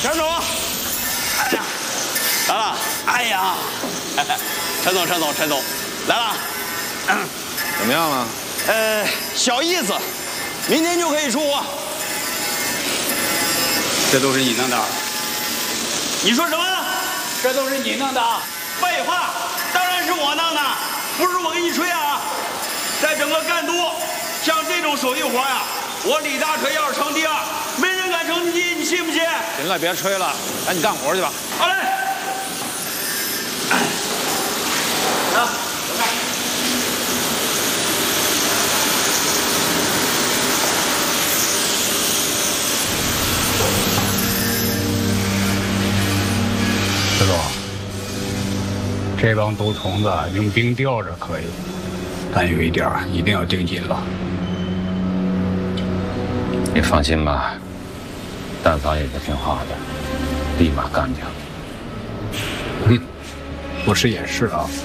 站住！哎呀，来了！哎呀，陈总，来了。 怎么样了？ 小意思，明天就可以出货。 这都是你弄的？ 你说什么？ 这都是你弄的？ 废话，当然是我弄的，不是我给你吹啊！在整个赣都，像这种手艺活呀，我李大锤要是成第二，没人敢成第一，你信不信？ 行了，别吹了，赶紧干活去吧。 好嘞。啊，走开。 石总，这帮毒虫子用冰吊着可以，但有一点一定要盯紧了。 你放心吧，但凡有个听话的，立马干掉。 不是也是啊。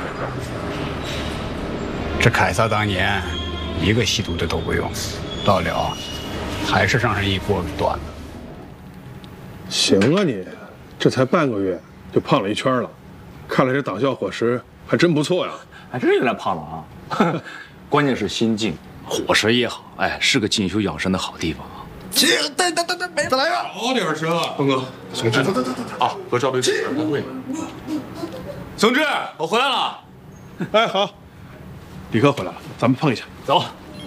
这凯撒当年一个吸毒的都不用，到了还是让人一锅给端了。 行啊你，这才半个月就胖了一圈了，看来这党校伙食还真不错呀。 还真有点胖了啊！关键是心境，伙食也好，哎，是个进修养生的好地方啊。 等，再来一个，好点声啊，峰哥。松枝，等，啊，和赵队长开会。 松枝，我回来了。 哎，好，李哥回来了，咱们碰一下。 走。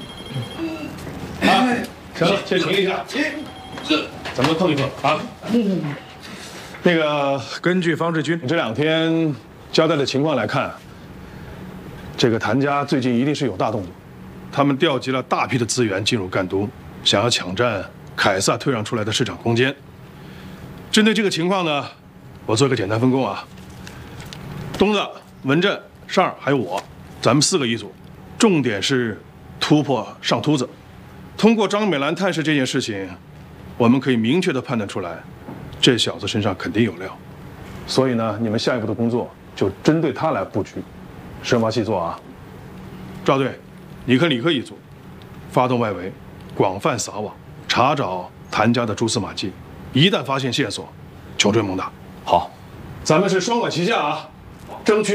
哎，行了，先停一下。咱们碰一碰啊。那个，根据方志军这2天交代的情况来看，这个谭家最近一定是有大动作，他们调集了大批的资源进入赣都，想要抢占凯撒退让出来的市场空间。针对这个情况呢，我做一个简单分工啊。东子、文振、尚儿还有我，咱们4个一组，重点是突破上秃子。通过张美兰探视这件事情，我们可以明确地判断出来，这小子身上肯定有料。所以呢，你们下一步的工作就针对他来布局，深挖细做啊。赵队，你和李克一组，发动外围，广泛撒网，查找谭家的蛛丝马迹。一旦发现线索，穷追猛打。 好， 咱们是双管齐下啊，争取